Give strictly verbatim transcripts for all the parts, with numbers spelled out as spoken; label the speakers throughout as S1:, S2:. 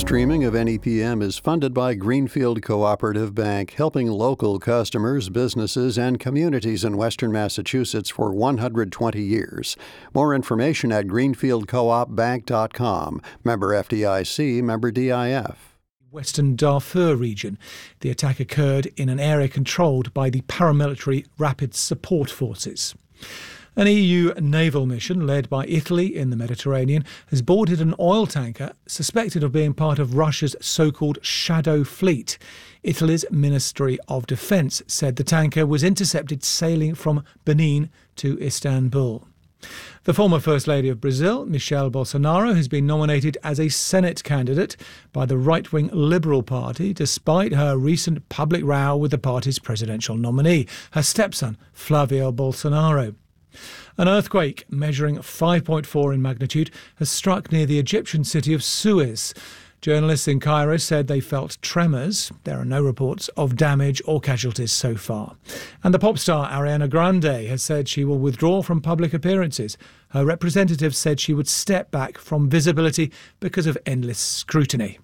S1: streaming of N E P M is funded by Greenfield Cooperative Bank, helping local customers, businesses, and communities in Western Massachusetts for one hundred twenty years. More information at greenfield coop bank dot com. Member F D I C, member D I F.
S2: Western Darfur region. The attack occurred in an area controlled by the paramilitary Rapid Support Forces. An E U naval mission led by Italy in the Mediterranean has boarded an oil tanker suspected of being part of Russia's so-called Shadow Fleet. Italy's Ministry of Defence said the tanker was intercepted sailing from Benin to Istanbul. The former First Lady of Brazil, Michelle Bolsonaro, has been nominated as a Senate candidate by the right-wing Liberal Party despite her recent public row with the party's presidential nominee, her stepson, Flavio Bolsonaro. An earthquake measuring five point four in magnitude has struck near the Egyptian city of Suez. Journalists in Cairo said they felt tremors. There are no reports of damage or casualties so far. And the pop star Ariana Grande has said she will withdraw from public appearances. Her representative said she would step back from visibility because of endless scrutiny.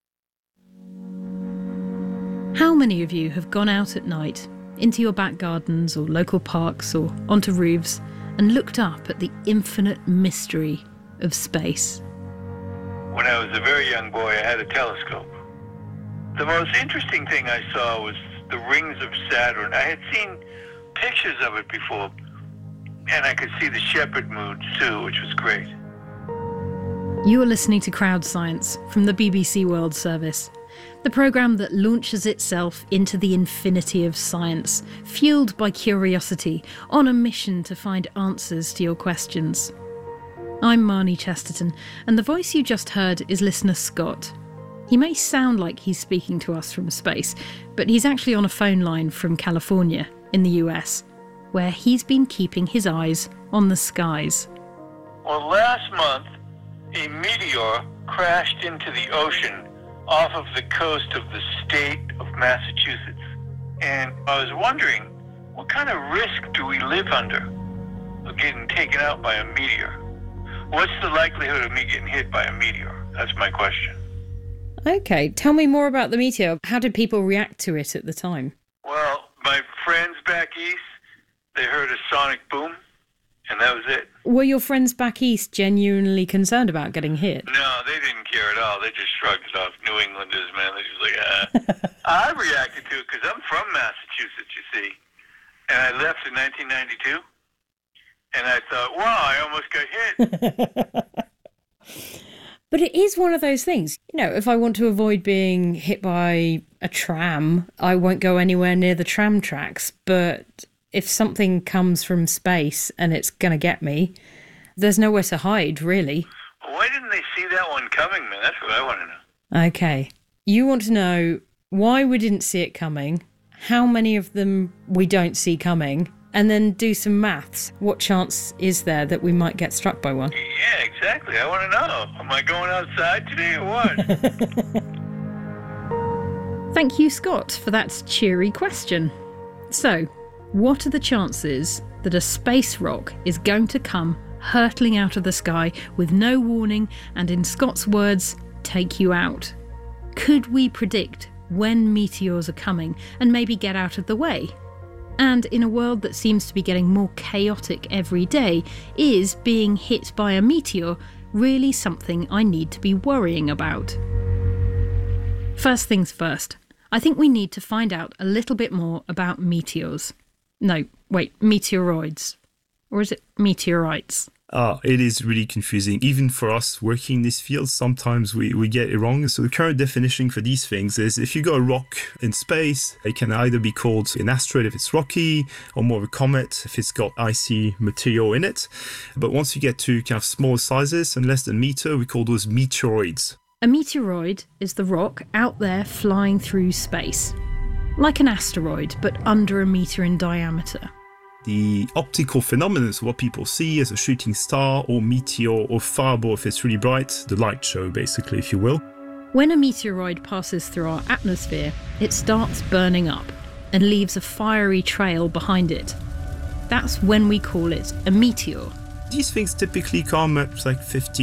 S3: How many of you have gone out at night into your back gardens or local parks or onto roofs and looked up at the infinite mystery of space?
S4: When I was a very young boy, I had a telescope. The most interesting thing I saw was the rings of Saturn. I had seen pictures of it before, and I could see the Shepherd moons too, which was great.
S3: You are listening to Crowd Science from the B B C World Service, the programme that launches itself into the infinity of science, fuelled by curiosity, on a mission to find answers to your questions. I'm Marnie Chesterton, and the voice you just heard is listener Scott. He may sound like he's speaking to us from space, but he's actually on a phone line from California, in the U S, where he's been keeping his eyes on the skies.
S4: Well, last month, a meteor crashed into the ocean off of the coast of the state of Massachusetts. And I was wondering, what kind of risk do we live under of getting taken out by a meteor? What's the likelihood of me getting hit by a meteor? That's my question.
S3: OK, tell me more about the meteor. How did people react to it at the time?
S4: Well, my friends back east, they heard a sonic boom, and that was it.
S3: Were your friends back east genuinely concerned about getting hit?
S4: No, they didn't care at all. They just shrugged it off. New Englanders, man, they're just like, ah. I reacted to it because I'm from Massachusetts, you see. And I left in nineteen ninety-two. And I thought, wow, I almost got hit.
S3: But it is one of those things. You know, if I want to avoid being hit by a tram, I won't go anywhere near the tram tracks. But if something comes from space and it's going to get me, there's nowhere to hide, really.
S4: Why didn't they see that one coming, man? That's what I want to know.
S3: OK. You want to know why we didn't see it coming, how many of them we don't see coming, and then do some maths. What chance is there that we might get struck by one?
S4: Yeah, exactly. I want to know. Am I going outside today or what?
S3: Thank you, Scott, for that cheery question. So, what are the chances that a space rock is going to come hurtling out of the sky with no warning and, in Scott's words, take you out? Could we predict when meteors are coming and maybe get out of the way? And in a world that seems to be getting more chaotic every day, is being hit by a meteor really something I need to be worrying about? First things first, I think we need to find out a little bit more about meteors. No, wait, meteoroids. Or is it meteorites?
S5: Ah, it is really confusing. Even for us working in this field, sometimes we, we get it wrong. So the current definition for these things is if you got a rock in space, it can either be called an asteroid if it's rocky, or more of a comet if it's got icy material in it. But once you get to kind of smaller sizes and less than a meter, we call those meteoroids.
S3: A meteoroid is the rock out there flying through space. Like an asteroid, but under a meter in diameter.
S5: The optical phenomenon is what people see as a shooting star or meteor or fireball if it's really bright, the light show basically, if you will.
S3: When a meteoroid passes through our atmosphere, it starts burning up and leaves a fiery trail behind it. That's when we call it a meteor.
S5: These things typically come at like fifty